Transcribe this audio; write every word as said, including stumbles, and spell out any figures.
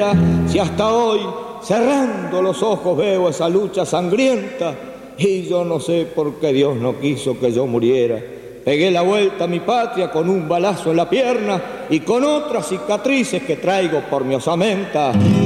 entera, si hasta hoy, cerrando los ojos, veo esa lucha sangrienta? Y yo no sé por qué Dios no quiso que yo muriera. Pegué la vuelta a mi patria con un balazo en la pierna y con otras cicatrices que traigo por mi osamenta.